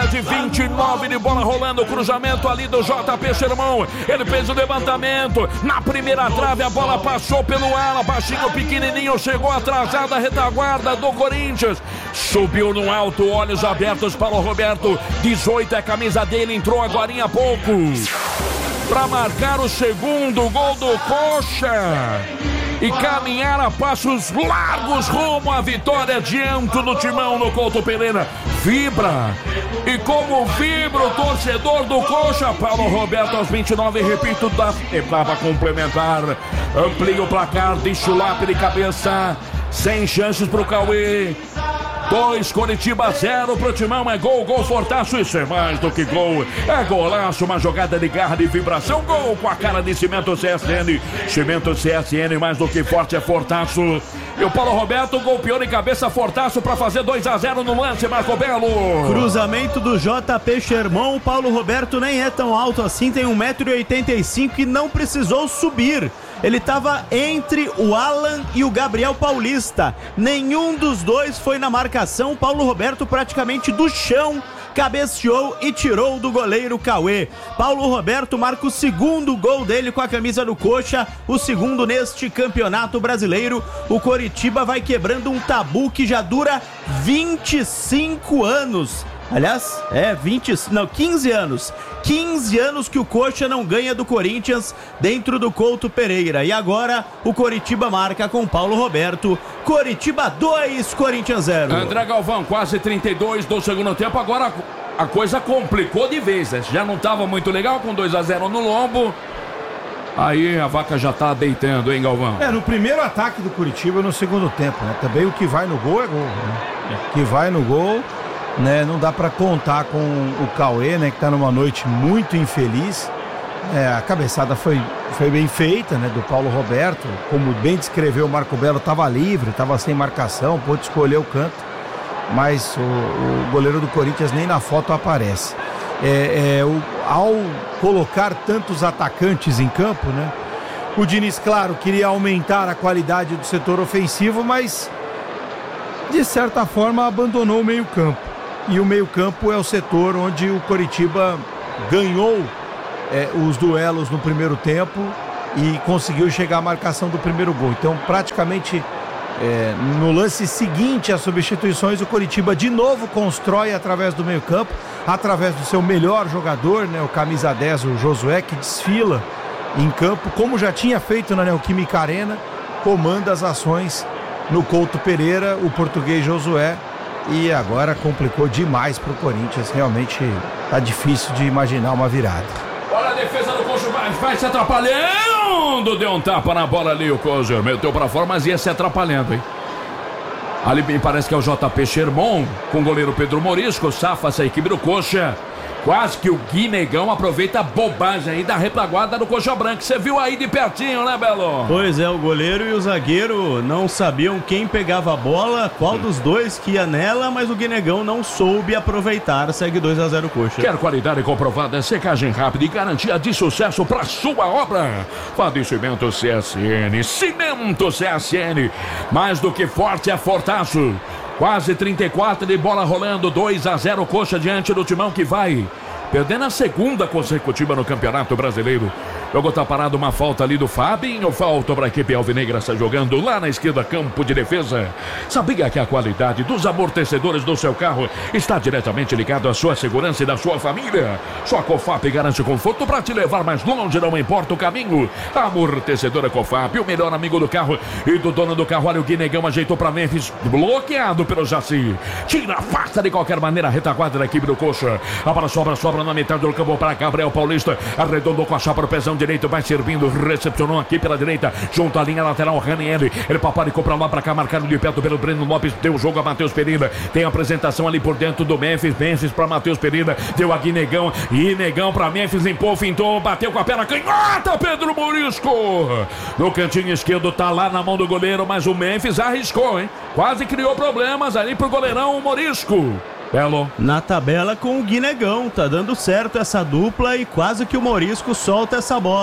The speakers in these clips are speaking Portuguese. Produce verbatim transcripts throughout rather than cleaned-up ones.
de vinte e nove de bola rolando, cruzamento ali do J P Sherman. Ele fez o levantamento, na primeira trave a bola passou pelo ala, baixinho, pequenininho, chegou atrasada a retaguarda do Corinthians. Subiu no alto, olhos abertos para o Roberto. dezoito é a camisa dele, entrou agora há pouco para marcar o segundo gol do Coxa e caminhar a passos largos rumo à vitória diante do Timão no Couto Pereira. Vibra, e como vibra o torcedor do Coxa. Paulo Roberto aos vinte e nove, repito, da etapa complementar, amplia o placar de chulape de cabeça, sem chances pro Cauê. dois, Coritiba, zero pro Timão. É gol, gol fortaço, isso é mais do que gol, é golaço, uma jogada de garra, de vibração, gol com a cara de Cimento C S N. Cimento C S N, mais do que forte, é fortaço. E o Paulo Roberto golpeou de cabeça, fortaço para fazer dois a zero no lance, Marco Belo. Cruzamento do J P Sherman. O Paulo Roberto nem é tão alto assim, tem um metro e oitenta e cinco e não precisou subir. Ele estava entre o Alan e o Gabriel Paulista. Nenhum dos dois foi na marcação. Paulo Roberto praticamente do chão cabeceou e tirou do goleiro Cauê. Paulo Roberto marca o segundo gol dele com a camisa do Coxa, o segundo neste campeonato brasileiro. O Coritiba vai quebrando um tabu que já dura vinte e cinco anos. Aliás, é vinte, não, quinze anos. quinze anos que o Coxa não ganha do Corinthians dentro do Couto Pereira. E agora o Coritiba marca com Paulo Roberto. Coritiba dois, Corinthians zero. André Galvão, quase trinta e dois do segundo tempo. Agora a coisa complicou de vez, né? Já não estava muito legal com dois a zero no lombo. Aí a vaca já tá deitando, hein, Galvão? É, no primeiro ataque do Coritiba no segundo tempo, né? Também o que vai no gol é gol, né? O que vai no gol, né? Não dá pra contar com o Cauê, né? Que tá numa noite muito infeliz. É, a cabeçada foi, foi bem feita, né? Do Paulo Roberto. Como bem descreveu o Marco Belo, tava livre, tava sem marcação, pôde escolher o canto. Mas o, o goleiro do Corinthians nem na foto aparece. É, é, o, ao colocar tantos atacantes em campo, né? O Diniz, claro, queria aumentar a qualidade do setor ofensivo, mas de certa forma abandonou o meio-campo. E o meio-campo é o setor onde o Coritiba ganhou é, os duelos no primeiro tempo e conseguiu chegar à marcação do primeiro gol. Então, praticamente, é, no lance seguinte às substituições, o Coritiba de novo constrói através do meio-campo, através do seu melhor jogador, né, o camisa dez, o Josué, que desfila em campo, como já tinha feito na Neoquímica Arena, comanda as ações no Couto Pereira, o português Josué. E agora complicou demais pro Corinthians. Realmente tá difícil de imaginar uma virada. Olha a defesa do Coxa, vai, vai se atrapalhando. Deu um tapa na bola ali o Coxa. Meteu pra fora, mas ia se atrapalhando, hein? Ali me parece que é o J P Sherman com o goleiro Pedro Morisco. Safa essa equipe do Coxa. Quase que o Guinegão aproveita a bobagem aí da retaguarda do Coxa Branca. Você viu aí de pertinho, né, Belo? Pois é, o goleiro e o zagueiro não sabiam quem pegava a bola, qual dos dois que ia nela, mas o Guinegão não soube aproveitar. Segue dois a zero Coxa. Quer qualidade comprovada, secagem rápida e garantia de sucesso para sua obra? Fade Cimento C S N. Cimento C S N. Mais do que forte, é fortaço. Quase trinta e quatro de bola rolando, dois a zero Coxa diante do Timão, que vai perdendo a segunda consecutiva no Campeonato Brasileiro. Jogou tá parado, uma falta ali do Fabinho. Falta para a equipe alvinegra, está jogando lá na esquerda, campo de defesa. Sabia que a qualidade dos amortecedores do seu carro está diretamente ligado à sua segurança e da sua família? Só a Cofap garante conforto para te levar mais longe, não importa o caminho. Amortecedora Cofap, o melhor amigo do carro e do dono do carro. Olha, o Guinegão ajeitou para Memphis, bloqueado pelo Jaci. Tira, afasta de qualquer maneira a retaguarda da equipe do Coxa. A bola sobra, sobra na metade do campo para Gabriel Paulista. Arredondou com a chapa no pezão direito, vai servindo, recepcionou aqui pela direita, junto à linha lateral, Ranieri. Ele paparicou pra lá, pra cá, marcado de perto pelo Breno Lopes. Deu o jogo a Matheus Pereira. Tem a apresentação ali por dentro do Memphis. Memphis pra Matheus Pereira. Deu a Guinegão. Guinegão pra Memphis, limpou, fintou, bateu com a perna canhota. Pedro Morisco no cantinho esquerdo, tá lá na mão do goleiro, mas o Memphis arriscou, hein? Quase criou problemas ali pro goleirão Morisco. Belo. Na tabela com o Guinegão, tá dando certo essa dupla e quase que o Morisco solta essa bola.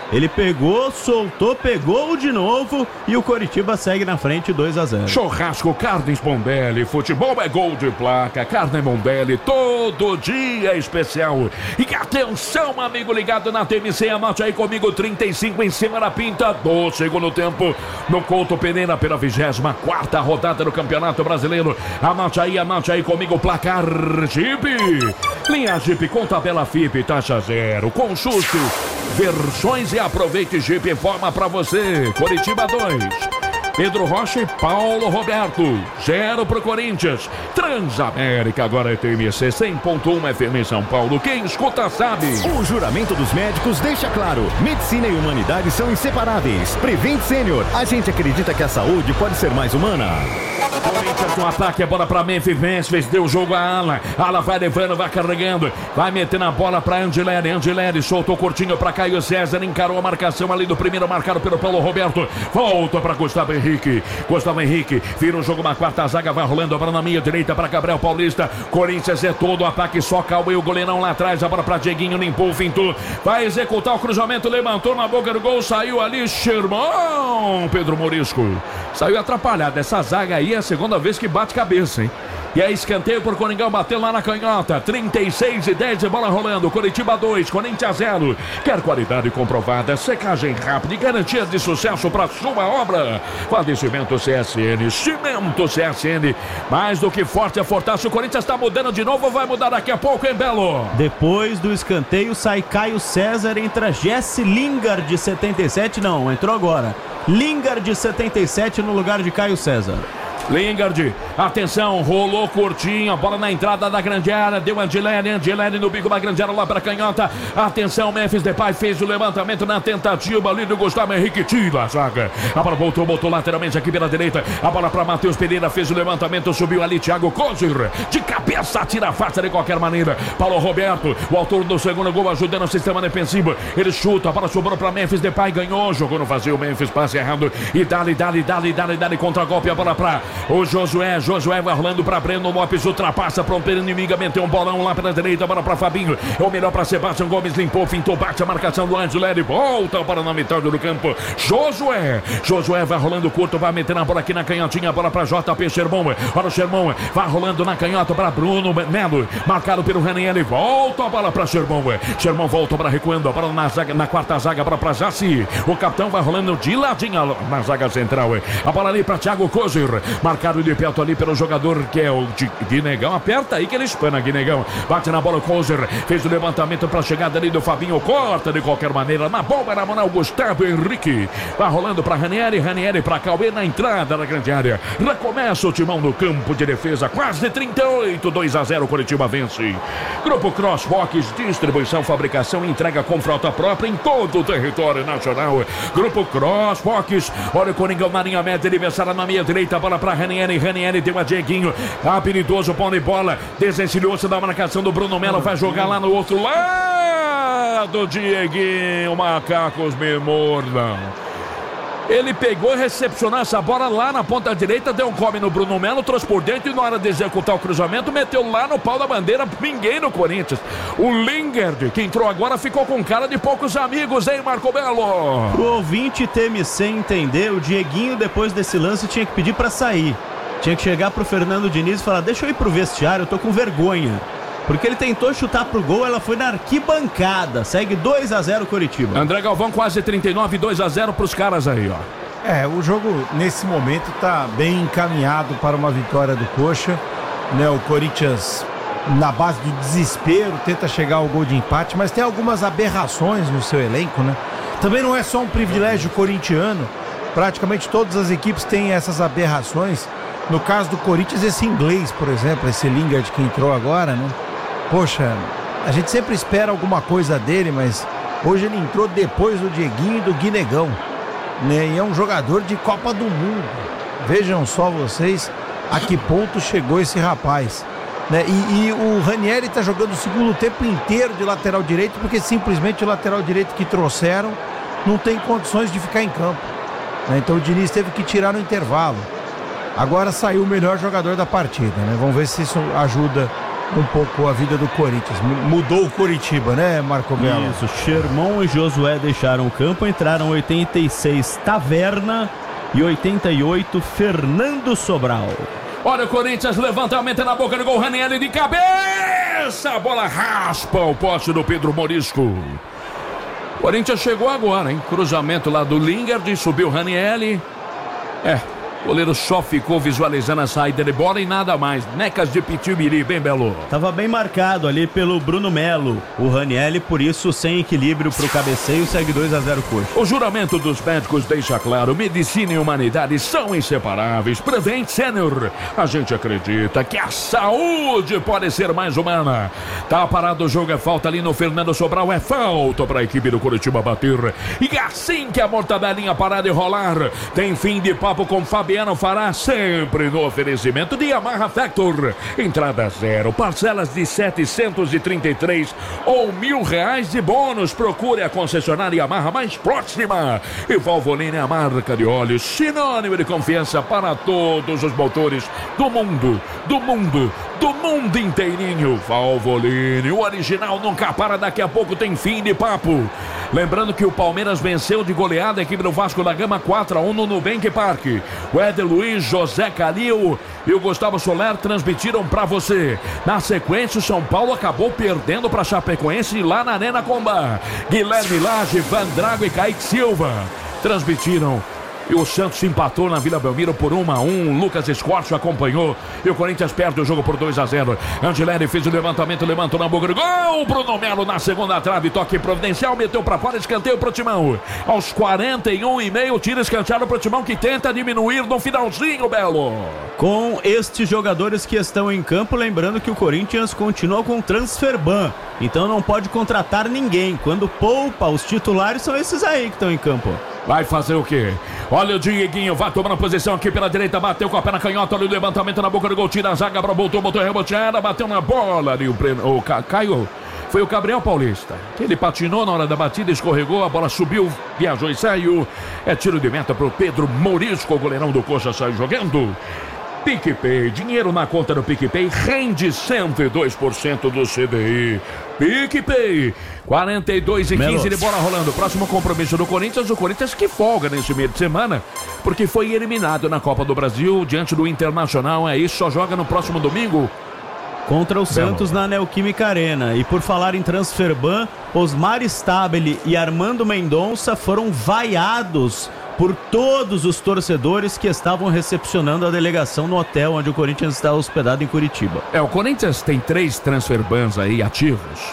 Ele pegou, soltou, pegou de novo e o Coritiba segue na frente dois a zero. Churrasco Carnes Bombelli, futebol é gol de placa, carne Bombelli, todo dia é especial. E atenção, amigo ligado na T M C, anote aí comigo, trinta e cinco em cima da pinta do segundo tempo, no Couto Pereira pela vigésima quarta rodada do Campeonato Brasileiro. Anote aí, anote aí comigo, placar Jeep. Linha Jeep com tabela F I P, taxa zero, consulte versões e aproveite. Jeep informa pra você. Coritiba dois, Pedro Rocha e Paulo Roberto, zero pro Corinthians. Transamérica agora é T M C cem ponto um F M em São Paulo. Quem escuta sabe. O juramento dos médicos deixa claro: medicina e humanidade são inseparáveis. Prevent Sênior, a gente acredita que a saúde pode ser mais humana. Corinthians no ataque, a bola pra Memphis, Memphis deu o jogo a Ala. Ala vai levando, vai carregando, vai metendo a bola pra Angileri. Angileri soltou curtinho pra Caio César, encarou a marcação ali do primeiro, marcado pelo Paulo Roberto. Volta pra Gustavo Henrique. Gustavo Henrique vira o jogo, uma quarta zaga, vai rolando a bola na minha direita pra Gabriel Paulista. Corinthians é todo o ataque, só Cauê, o goleirão lá atrás, a bola pra Dieguinho, limpou, fintou, vai executar o cruzamento, levantou na boca do gol, saiu ali, Xermão. Pedro Morisco saiu atrapalhado. Essa zaga aí é a segunda vez que bate cabeça, hein? E aí escanteio por Coringão, bateu lá na canhota. trinta e seis e dez de bola rolando. Coritiba dois, Corinthians zero. Quer qualidade comprovada, secagem rápida e garantia de sucesso para sua obra? Padecimento C S N, Cimento C S N. Mais do que forte é fortaço. O Corinthians está mudando de novo, vai mudar daqui a pouco, hein, Belo? Depois do escanteio sai Caio César, entra Jesse Lingard de setenta e sete. Não, entrou agora. Lingard de setenta e sete no lugar de Caio César. Lingard, atenção, rolou curtinho, a bola na entrada da grande área, deu Angileri, Angileri no bico da grande área lá para canhota, atenção, Memphis Depay fez o levantamento na tentativa ali do Gustavo Henrique, tira a zaga, a bola voltou, botou lateralmente aqui pela direita, a bola para Matheus Pereira, fez o levantamento, subiu ali Thiago Kozir, de cabeça, tira a face de qualquer maneira, Paulo Roberto, o autor do segundo gol, ajudando o sistema defensivo, ele chuta, a bola sobrou para Memphis Depay, ganhou, jogou no vazio, o Memphis, passe errado, e dali, dali, dali, dali, dali, contra golpe, a bola para o Josué, Josué vai rolando pra Breno Lopes, ultrapassa pra um inimiga, meteu um bolão lá pela direita, bola pra Fabinho, é o melhor pra Sebastião Gomes, limpou, fintou, bate a marcação do Angileri, volta para na metade do campo, Josué, Josué vai rolando curto, vai metendo a bola aqui na canhotinha, a bola pra J P Xermão, para o Xermão, vai rolando na canhota pra Bruno Melo, marcado pelo Ranieri, volta a bola pra Xermão, Xermão volta pra recuando, a bola na zaga, na quarta zaga, a bola pra Jaci, o capitão vai rolando de ladinho na zaga central, a bola ali pra Thiago Kozir, marcado de perto ali pelo jogador que é o Guinegão, aperta aí que ele espana, Guinegão, bate na bola o Kozir, fez o levantamento para a chegada ali do Fabinho, corta de qualquer maneira, na bomba na mão o Gustavo Henrique, vai rolando para Ranieri, Ranieri para Cauê na entrada da grande área, recomeça o timão no campo de defesa, quase trinta e oito, dois a zero, Coritiba vence. Grupo Crossbox, distribuição, fabricação e entrega com frota própria em todo o território nacional. Grupo Crossbox, olha o Coringão na linha média, adversária na minha direita, bola para Ranieri, Ranieri deu a Dieguinho, habilidoso, pão de bola, desencilhou-se da marcação do Bruno Melo, vai jogar lá no outro lado, Dieguinho, macacos me mordam. Ele pegou e recepcionou essa bola lá na ponta direita, deu um come no Bruno Melo, trouxe por dentro e na hora de executar o cruzamento, meteu lá no pau da bandeira, ninguém no Corinthians. O Lingard, que entrou agora, ficou com cara de poucos amigos, hein, Marco Belo? Pro ouvinte T M C entender, o Dieguinho, depois desse lance, tinha que pedir pra sair. Tinha que chegar pro Fernando Diniz e falar, deixa eu ir pro vestiário, eu tô com vergonha. Porque ele tentou chutar pro gol, ela foi na arquibancada. Segue dois a zero Coritiba. André Galvão, quase trinta e nove, dois a zero pros caras aí, ó. É, o jogo nesse momento tá bem encaminhado para uma vitória do Coxa, né? O Corinthians, na base do desespero, tenta chegar ao gol de empate, mas tem algumas aberrações no seu elenco, né? Também não é só um privilégio corintiano, praticamente todas as equipes têm essas aberrações. No caso do Corinthians, esse inglês, por exemplo, esse Lingard que entrou agora, né? Poxa, a gente sempre espera alguma coisa dele, mas hoje ele entrou depois do Dieguinho e do Guinegão, né? E é um jogador de Copa do Mundo. Vejam só vocês a que ponto chegou esse rapaz, né? E, e o Ranieri tá jogando o segundo tempo inteiro de lateral direito, porque simplesmente o lateral direito que trouxeram não tem condições de ficar em campo, né? Então o Diniz teve que tirar no intervalo. Agora saiu o melhor jogador da partida, né? Vamos ver se isso ajuda um pouco a vida do Corinthians. Mudou o Coritiba, né, Marco Belo? Isso, Sherman e Josué deixaram o campo, entraram oitenta e seis Taverna e oitenta e oito Fernando Sobral. Olha o Corinthians, levantamento na boca do gol, Ranieri de cabeça, a bola raspa o poste do Pedro Morisco. Corinthians chegou agora, hein? Cruzamento lá do Lingard, subiu Ranieri. É, o goleiro só ficou visualizando a saída de bola e nada mais. Necas de Pitibiri, bem belo. Tava bem marcado ali pelo Bruno Melo, o Ranieri, por isso sem equilíbrio pro cabeceio, segue dois a zero Coxa. O juramento dos médicos deixa claro, medicina e humanidade são inseparáveis. Prevent Senior, a gente acredita que a saúde pode ser mais humana. Tá parado o jogo, é falta ali no Fernando Sobral, é falta pra equipe do Curitiba bater. E assim que a mortadelinha parar de rolar, tem fim de papo com Fabiano Fará, sempre no oferecimento de Yamaha Factor. Entrada zero, parcelas de setecentos e trinta e três ou mil reais de bônus. Procure a concessionária Yamaha mais próxima. E Valvoline, a marca de óleo sinônimo de confiança para todos os motores do mundo, do mundo, do mundo inteirinho. Valvoline, o original nunca para, daqui a pouco tem fim de papo. Lembrando que o Palmeiras venceu de goleada a equipe do Vasco da Gama quatro a um no Nubank Park. O Éder Luiz, José Calil e o Gustavo Soler transmitiram para você. Na sequência, o São Paulo acabou perdendo para Chapecoense lá na Arena Comba. Guilherme Lage, Van Drago e Kaique Silva transmitiram. E o Santos empatou na Vila Belmiro por um a um. Lucas Escorcio acompanhou. E o Corinthians perde o jogo por dois a zero. Angelini fez o levantamento, levantou na boca do gol. Bruno Melo na segunda trave, toque providencial, meteu pra fora, escanteio pro Timão. Aos quarenta e um e meio, tira escanteado pro Timão, que tenta diminuir no finalzinho, Belo. Com estes jogadores que estão em campo, lembrando que o Corinthians continua com transfer ban. Então não pode contratar ninguém. Quando poupa, os titulares são esses aí que estão em campo. Vai fazer o quê? Olha o Dieguinho, vai tomando posição aqui pela direita, bateu com a perna canhota, olha o levantamento na boca do gol, tira a zaga, botou, botou reboteada, bateu na bola ali, o, o Caio, foi o Gabriel Paulista. Ele patinou na hora da batida, escorregou, a bola subiu, viajou e saiu. É tiro de meta pro Pedro Morisco, o goleirão do Coxa sai jogando. PicPay, dinheiro na conta do PicPay rende cento e dois por cento do C D I. PicPay, quarenta e dois e quinze de bola rolando. Próximo compromisso do Corinthians, o Corinthians que folga nesse meio de semana, porque foi eliminado na Copa do Brasil diante do Internacional. É isso, só joga no próximo domingo contra o Santos na Neoquímica Arena. E por falar em transfer ban, Osmar Stabile e Armando Mendonça foram vaiados por todos os torcedores que estavam recepcionando a delegação no hotel onde o Corinthians está hospedado em Curitiba. É, o Corinthians tem três transfer bans aí ativos,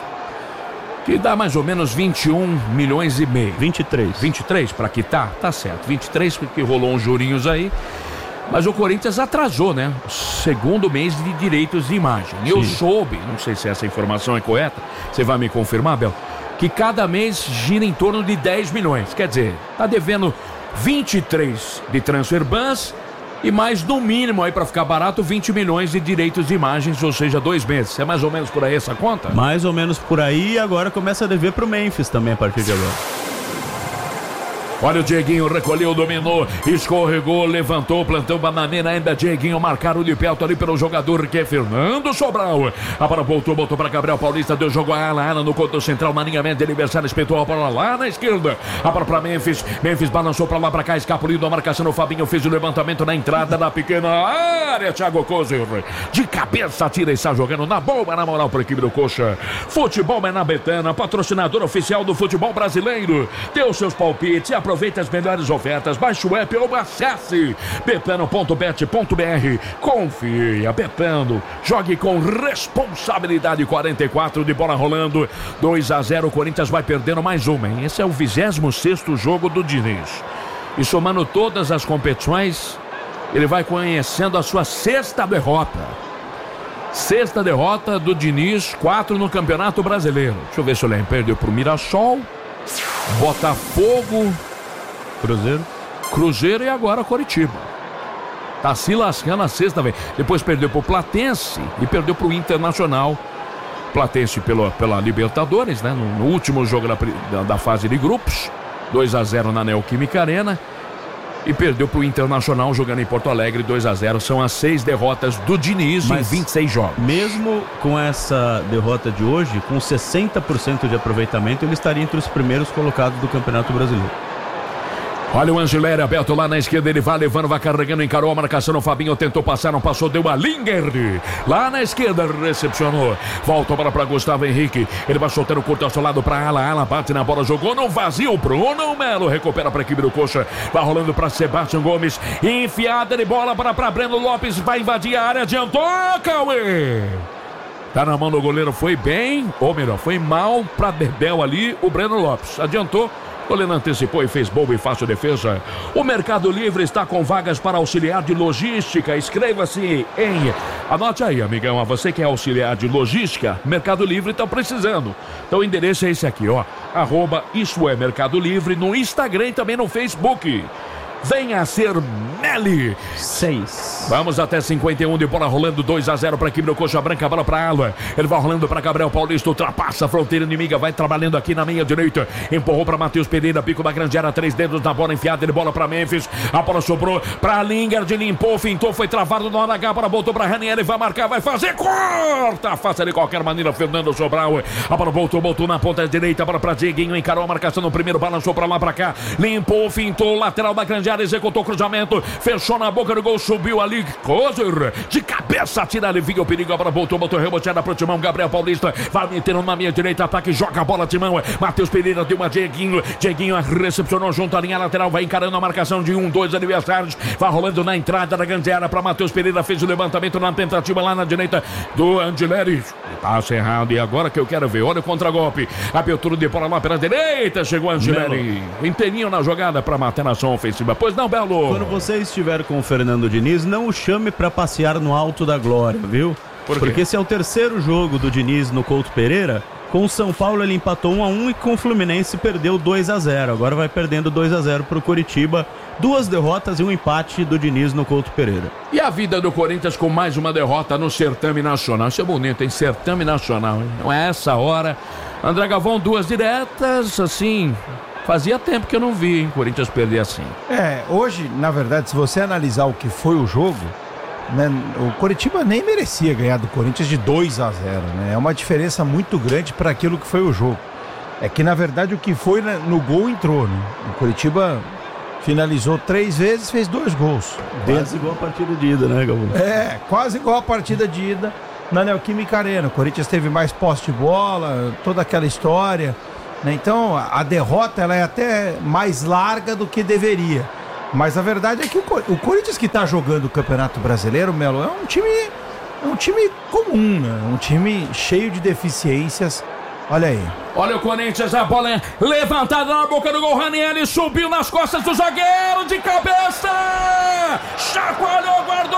que dá mais ou menos vinte e um milhões e meio. vinte e três. vinte e três para quitar? Tá certo. vinte e três porque rolou uns jurinhos aí. Mas o Corinthians atrasou, né? O segundo mês de direitos de imagem. Sim. Eu soube, não sei se essa informação é correta, você vai me confirmar, Bel, que cada mês gira em torno de dez milhões. Quer dizer, tá devendo vinte e três de transfer bans e mais no mínimo aí para ficar barato vinte milhões de direitos de imagens, ou seja, dois meses. É mais ou menos por aí essa conta? Mais ou menos por aí, e agora começa a dever pro Memphis também a partir de agora. Olha o Dieguinho, recolheu, dominou, escorregou, levantou, plantou bananeira ainda. Dieguinho marcaram de perto ali pelo jogador que é Fernando Sobral. A bola voltou, botou para Gabriel Paulista, deu jogo a ala, ala no conto central, maninhamento de aniversário, espetou a bola lá na esquerda. A bola para Memphis, Memphis balançou para lá, para cá, escapulindo a marcação, o Fabinho fez o levantamento na entrada da pequena área. Thiago Kozer, de cabeça, tira e está jogando na boa, na moral para a equipe do Coxa. Futebol é na Betana, patrocinador oficial do futebol brasileiro. Dê os seus palpites e aproveite as melhores ofertas. Baixe o app ou acesse betano ponto bet ponto br. Confia, Betano. Jogue com responsabilidade. quarenta e quatro de bola rolando. dois a zero. O Corinthians vai perdendo mais uma, hein? Esse é o vigésimo sexto jogo do Diniz. E somando todas as competições, ele vai conhecendo a sua sexta derrota. Sexta derrota do Diniz, quatro no Campeonato Brasileiro. Deixa eu ver se eu lembro. Perdeu pro Mirassol, Botafogo, Cruzeiro. Cruzeiro e agora Coritiba. Tá se lascando a sexta vez. Depois perdeu pro Platense e perdeu pro Internacional. Platense pelo, pela Libertadores, né? No, no último jogo da, da, da fase de grupos. dois a zero na Neoquímica Arena. e perdeu pro Internacional jogando em Porto Alegre dois a zero. São as seis derrotas do Diniz em vinte e seis jogos. Mesmo com essa derrota de hoje, com sessenta por cento de aproveitamento, ele estaria entre os primeiros colocados do Campeonato Brasileiro. Olha o Angeléry aberto lá na esquerda, ele vai levando, vai carregando, encarou a marcação, o Fabinho tentou passar, não passou, deu a Linger, lá na esquerda, recepcionou, volta para para Gustavo Henrique, ele vai soltando o curto ao lado para Ala, Ala bate na bola, jogou no vazio, Bruno Melo recupera para a equipe do Coxa, vai rolando para Sebastião Gomes, enfiada de bola para, para Breno Lopes, vai invadir a área, adiantou, Cauê! Tá na mão do goleiro, foi bem, ou melhor, foi mal para Bebel ali, o Breno Lopes, adiantou. O goleiro antecipou e fez boa e fácil defesa. O Mercado Livre está com vagas para auxiliar de logística. Inscreva-se em... Anote aí, amigão. A você que é auxiliar de logística, Mercado Livre está precisando. Então o endereço é esse aqui, ó. Arroba Isso é Mercado Livre no Instagram e também no Facebook. Venha ser Meli. Seis. Vamos até cinquenta e um de bola rolando, dois a zero para a equipe do Coxa Branca, bola para Alva. Ele vai rolando para Gabriel Paulista, ultrapassa a fronteira inimiga, vai trabalhando aqui na meia direita. Empurrou para Matheus Pereira, pico da grande área, três dedos na bola enfiada, de bola para Memphis. A bola sobrou para Lingard, limpou, fintou, foi travado no hora H, a bola voltou para Ranieri, vai marcar, vai fazer, corta! Faça de qualquer maneira, Fernando Sobral. A bola voltou, voltou na ponta direita, a bola para Dieguinho, encarou a marcação no primeiro, balançou para lá, para cá. Limpou, fintou, lateral da grande área, executou o cruzamento, fechou na boca do gol, subiu ali, Kozer, de cabeça, tira, alivia o perigo, a bola voltou, botou reboteada pro Timão, Gabriel Paulista, vai metendo na minha direita, ataque, joga a bola, Timão, Matheus Pereira deu uma Dieguinho, Dieguinho recepcionou junto à linha lateral, vai encarando a marcação de um, dois adversários, vai rolando na entrada da grande área para Matheus Pereira, fez o levantamento na tentativa lá na direita do Angeléry, passe errado, e agora que eu quero ver, olha o contragolpe, abertura de bola lá pela direita, chegou Angeléry, inteirinho na jogada para matar na ação ofensiva, pois não, Belo? Quando você estiver com o Fernando Diniz, não o chame para passear no alto da glória, viu? Por Porque esse é o terceiro jogo do Diniz no Couto Pereira. Com o São Paulo ele empatou um a um e com o Fluminense perdeu dois a zero. Agora vai perdendo dois a zero para o Curitiba. Duas derrotas e um empate do Diniz no Couto Pereira. E a vida do Corinthians com mais uma derrota no Certame Nacional. Isso é bonito, hein? Certame Nacional, hein? Não é essa hora. André Galvão, duas diretas, assim... Fazia tempo que eu não vi, hein, Corinthians perder assim. É, hoje, na verdade, se você analisar o que foi o jogo, né, o Coritiba nem merecia ganhar do Corinthians de dois a zero, né? É uma diferença muito grande para aquilo que foi o jogo. É que, na verdade, o que foi né, no gol entrou, né? O Coritiba finalizou três vezes, fez dois gols. Quase igual a partida de ida, né, Galvão? É, quase igual a partida de ida na Neoquímica Arena. O Corinthians teve mais posse de bola, toda aquela história... Então a derrota ela é até mais larga do que deveria. Mas a verdade é que o, o Corinthians que está jogando o Campeonato Brasileiro, Melo, é um time, é um time comum, né? Um time cheio de deficiências. Olha aí. Olha o Corinthians, a bola é levantada na boca do gol. Ranieri subiu nas costas do zagueiro de cabeça. Chacoalhou, guardou.